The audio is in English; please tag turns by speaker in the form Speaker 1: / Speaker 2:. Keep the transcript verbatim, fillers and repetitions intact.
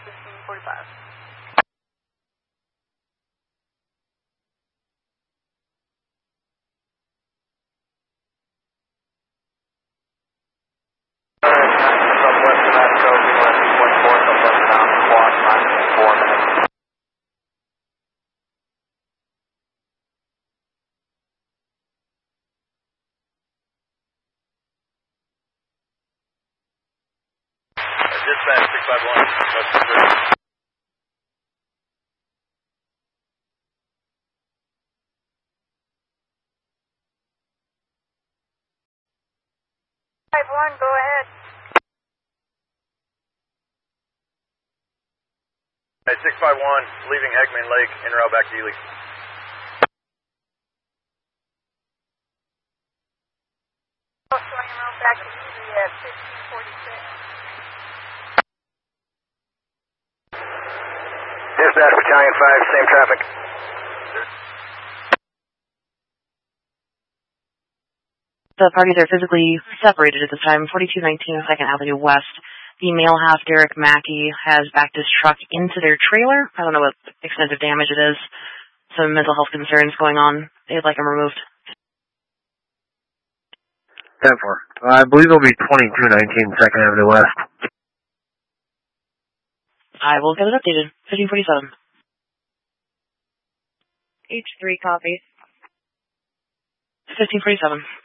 Speaker 1: fifteen forty-five.
Speaker 2: Southwest of Atco, North one four, Southwest down, squawk, nine four minutes. Dispatch six five one, West Missouri.
Speaker 1: five one, go ahead.
Speaker 2: Hey, six five one, leaving Heckman Lake, en route back to Ely.
Speaker 1: Also en route back to Ely at fifteen forty-six.
Speaker 2: Dispatch Battalion five, same traffic.
Speaker 3: The parties are physically separated at this time, forty-two nineteen second Avenue West. The male half, Derek Mackey, has backed his truck into their trailer. I don't know what extent of damage it is. Some mental health concerns going on. They'd like him removed.
Speaker 4: ten four. I believe it'll be twenty-two nineteen second Avenue West.
Speaker 3: I will get it updated. fifteen forty-seven.
Speaker 1: H three, copy.
Speaker 3: fifteen forty-seven.